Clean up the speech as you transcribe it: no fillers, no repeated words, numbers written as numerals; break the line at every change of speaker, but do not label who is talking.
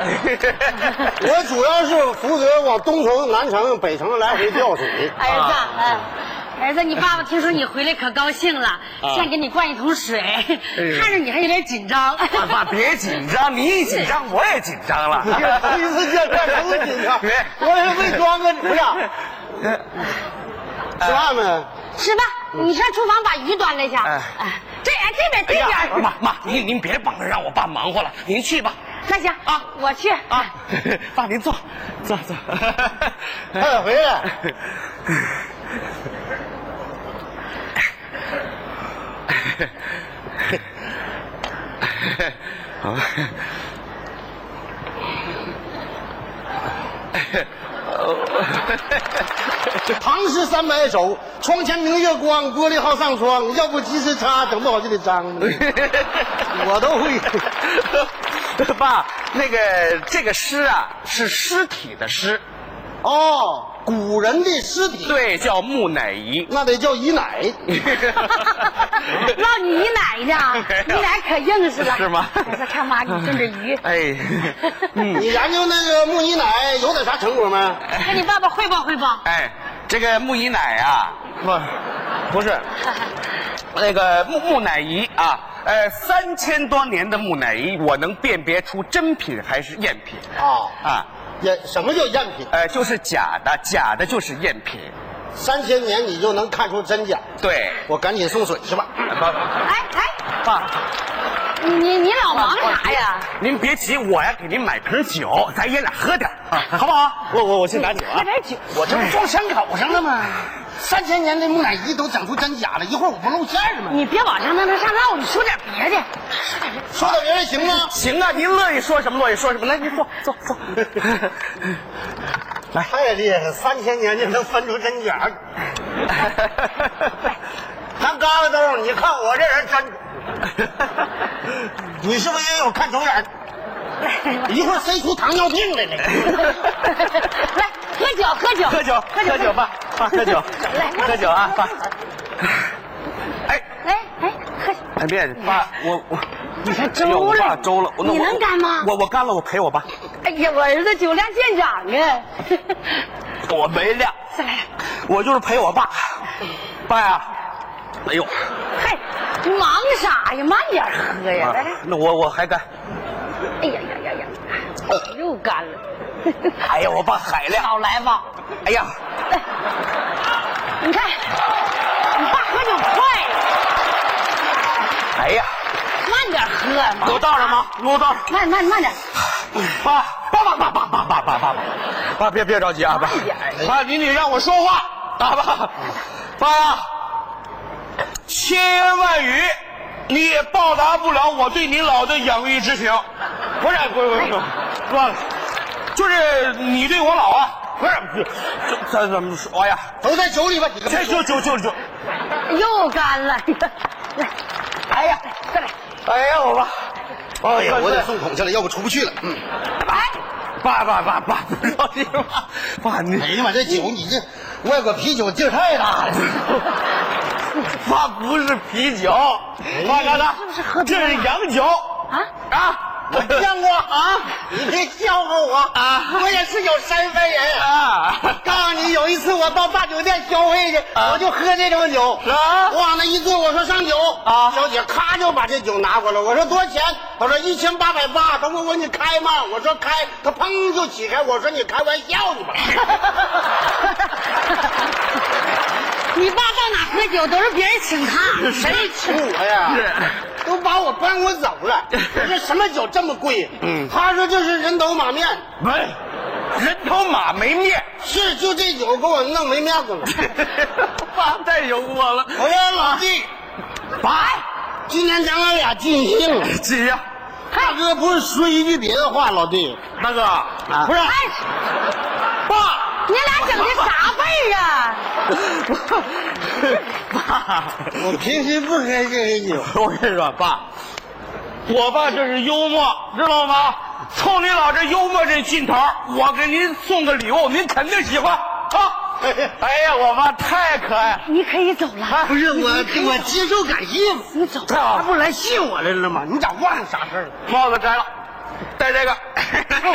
我主要是负责往东城、南城、北城来回调水。
儿子，你爸爸听说你回来可高兴了，先给你灌一桶水，看着你还有点紧张。
爸，别紧张，你一紧张我也紧张了。
第一次见面都紧张，我也没装个不是。吃饭没？
吃吧，你上厨房把鱼端来下。这边。
妈，您别帮着让我爸忙活了，您去吧。
那行啊，我去啊。
爸，您坐。
快回来。
好。
唐诗300首，窗前明月光，玻璃好上霜。要不及时擦，整不好就得脏。我都会。
爸，这个诗啊，是尸体的尸。
哦，古人的尸体。
对，叫木乃伊。
那得叫姨奶。
让你姨奶呢，姨奶可硬实了。
是吗？
儿子，看妈给你炖着鱼。
你研究那个木姨奶有点啥成果吗？
跟你爸爸汇报汇报。
这个木姨奶啊，不是，那个木乃伊啊，3000多年的木乃伊，我能辨别出真品还是赝品。
什么叫赝品？
就是假的，假的就是赝品。
3000年你就能看出真假。
对，
我赶紧送水去吧。
爸，
你老忙啥呀？
您别急，我呀给您买瓶酒，咱爷俩喝点啊，好不好？我去拿酒啊。
喝点酒，
我这不装香口上了吗？3000年的木乃伊都整出真假了，一会儿我不露馅了吗？
你别往上上闹，你说点别的。
说点别的行吗？
行啊，您乐意说什么乐意说什么。来，您坐。
来，太厉害了，3000年就能分出真假。咱嘎巴豆，你看我这人真。你是不是也有看走眼？一会儿塞出糖尿病来了。
来，喝酒，
爸，喝酒。
来，
喝酒啊，爸。
喝酒。
别，爸，我。
你还周了？
爸周了，
你能干吗？
我干了，我陪我爸。
哎呀，我儿子酒量见长啊！
我没量，
再来，
我就是陪我爸。爸呀，哎呦，
嗨，你忙啥呀？慢点喝呀！来，
那我还干。
哎呀，又干了。
哎呀，我爸海量。
少来吧。
哎呀，
你看，你爸喝酒快。
哎呀。
慢点喝，
有道上吗？有道上。
慢点。
爸，别着急啊，爸，你得让我说话，爸呀，千言万语你也报答不了我对您老的养育之情。不是，哥，就是你对我老啊，不是，这怎么说呀？
都在酒里吧，你
这酒，
又干了。
哎呀，
再来。
哎呀，我爸，
哎呀，我得送桶去了，要不出不去了。
爸，不着急爸，你
哎呀妈，这酒你这外国啤酒劲儿太大了。
爸不是啤酒，爸干的，这是洋酒啊！
我见过啊！你别笑话我啊！我也是有身份人啊！告诉你，有一次我到大酒店消费去，我就喝这种酒啊！往那一坐，我说上酒啊，小姐咔就把这酒拿过来，我说多少钱？他说1880。等我你开吗？我说开，他砰就起开，我说你开玩笑呢吧？
你爸到哪喝酒都是别人请他，
谁请我呀？都把我搬我走了。这什么酒这么贵？他说这是人头马面。
不是，人头马没面。
是，就这酒给我弄没面子了。
爸太有我了。
我说老弟，爸，今天咱俩尽兴了。
尽兴。
大哥不是说一句别的话，老弟。
大哥，
不是。爸。
你俩整的啥味儿啊？
爸，
我平时不喝这些酒。
我跟你说，爸，我爸这是幽默，知道吗？冲你老这幽默这劲头，我给您送个礼物，您肯定喜欢啊！哎呀，我爸太可爱了。
你可以走了。
不是我接受感谢嘛。
你走。
他不是来信我来了吗？你咋忘了啥事儿了？
帽子摘了，戴这个。